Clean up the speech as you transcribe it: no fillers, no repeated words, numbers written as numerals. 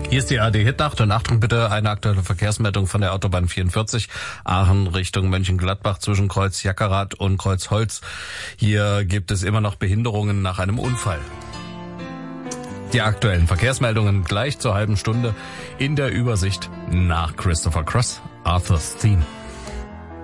Hier ist die ARD-Hitnacht und Achtung bitte, eine aktuelle Verkehrsmeldung von der Autobahn 44, Aachen Richtung Mönchengladbach zwischen Kreuz Jackerath und Kreuz Holz. Hier gibt es immer noch Behinderungen nach einem Unfall. Die aktuellen Verkehrsmeldungen gleich zur halben Stunde in der Übersicht nach Christopher Cross, Arthur's Theme.